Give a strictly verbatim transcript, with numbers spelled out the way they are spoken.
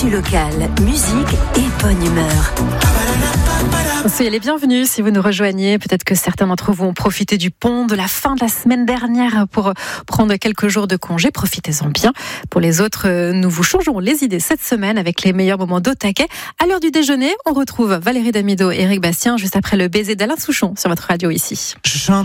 Actu locale, musique et bonne humeur. Soyez les bienvenus si vous nous rejoignez. Peut-être que certains d'entre vous ont profité du pont de la fin de la semaine dernière pour prendre quelques jours de congé. Profitez-en bien. Pour les autres, nous vous changeons les idées cette semaine avec les meilleurs moments d'au taquet. À l'heure du déjeuner, on retrouve Valérie Damido et Éric Bastien juste après le baiser d'Alain Souchon sur votre radio ici.